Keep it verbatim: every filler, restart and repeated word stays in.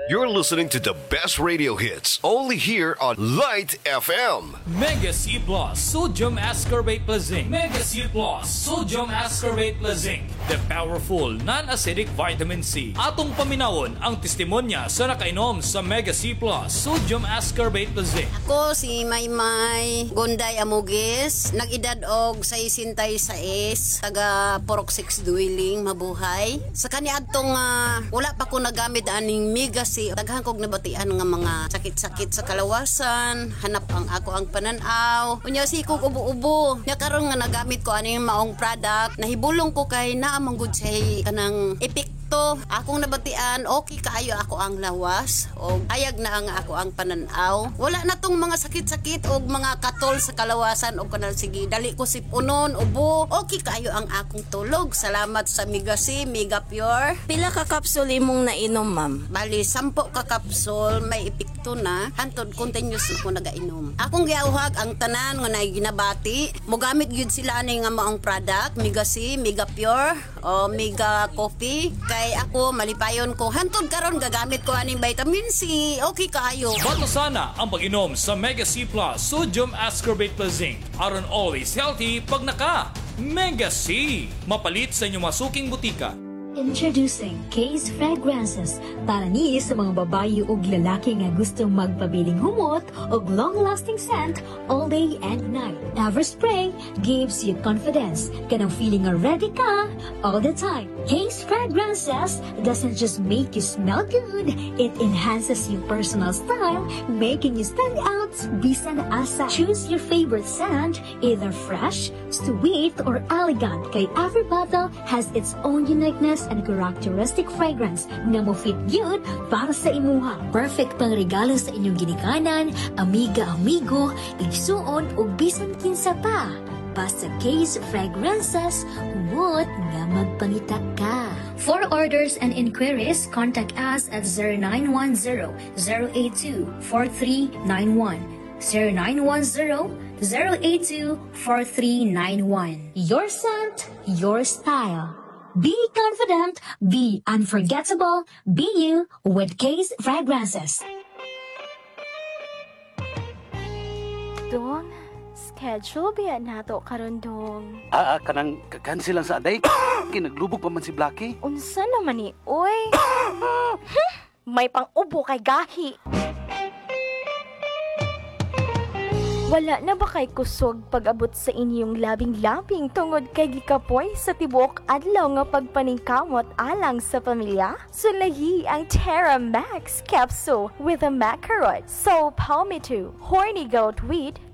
You're listening to the best radio hits only here on Light F M. Mega C Plus Sodium Ascorbate Plus Zinc. Mega C Plus Sodium Ascorbate Plus Zinc. The powerful non-acidic vitamin C. Atong paminawon ang testimonya sa nakainom sa Mega C Plus Sodium Ascorbate Plus Zinc. Ako si Maymay Gonday Amugis, nag-edad og saysintay sa is, taga Porok six Dwelling, mabuhay. Sa kaniadtong uh, wala pa ko nagamit aning Mega C, daghan kog nabatian nga mga sakit-sakit sa kalawasan, hanap ang ako ang pananaw. Unya si kog ubo-ubo. Nya karon nga nagamit ko aning maong product, nahibulong ko kay naa manggud say kanang epekto. Akong nabatian, okay kaayo ako ang lawas o ayag na ang ako ang pananaw. Wala na tong mga sakit-sakit o mga katol sa kalawasan o kanal sige dali ko sipunon ubo. Okay kaayo ang akong tulog. Salamat sa Mega C, Mega Pure. Pila ka kapsul imong nainom, ma'am? Bali, sampo ka kapsul, may epekto na. Hantod, continuous ko nagainom. Akong giauhag ang tanan nga nay ginabati. Mogamit gyud sila ani nga maong product, Mega C, Mega Pure, o Mega Coffee. Kay ako malipayon ko hantod karon gagamit ko aning vitamin C. Okay kaayo. Bato sana ang pag-inom sa Mega C Plus Sodium Ascorbate Plus Zinc. Aron always healthy pag naka Mega C. Mapalit sa inyong masuking butika. Introducing Case Fragrances para ni sa mga babayi ug lalaki nga gustong magpabiling humot ug long-lasting scent all day and night. Everspray gives you confidence, kanang feeling nga ready ka all the time. Case Fragrances doesn't just make you smell good, it enhances your personal style, making you stand out bisan asa. Choose your favorite scent, either fresh, sweet, or elegant, kay every bottle has its own uniqueness and characteristic fragrance nga mo fit yun para sa imuha. Perfect pang regalo sa inyong ginikanan, amiga, amigo, igsuon o bisan kinsa pa. Basta Case Fragrances, humot nga magpangita ka. For orders and inquiries, contact us at zero nine one zero, zero eight two, four three nine one, zero nine one zero, zero eight two, four three nine one. Your scent, your style. Be confident, be unforgettable, be you with Case Fragrances. Dong, schedule biya nato karon dong. Ah, ah, kanang cancel lang sa aday. Kinaglubog pa man si Blackie. Unsa naman ni, oy? May pang-ubo kay gahi. Wala na ba kay kusog pag-abot sa inyong labing-labing tungod kay gikapoy sa tibuok adlaw nga pagpaningkamot alang sa pamilya? Sulahi ang Terra Max Capsule with a macarot, so palmito, horny goat wheat,